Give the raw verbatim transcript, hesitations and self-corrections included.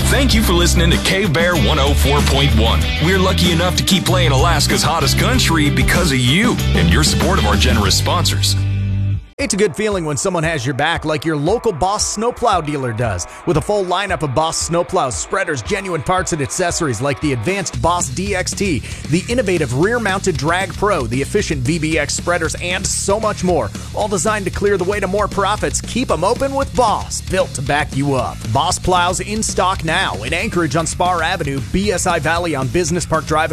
Thank you for listening to K-Bear one oh four point one. We're lucky enough to keep playing Alaska's hottest country because of you and your support of our generous sponsors. It's a good feeling when someone has your back like your local Boss snowplow dealer does. With a full lineup of Boss snowplows, spreaders, genuine parts and accessories like the advanced Boss D X T, the innovative rear-mounted Drag Pro, the efficient V B X spreaders, and so much more. All designed to clear the way to more profits. Keep them open with Boss, built to back you up. Boss plows in stock now in Anchorage on Spar Avenue, B S I Valley on Business Park Drive,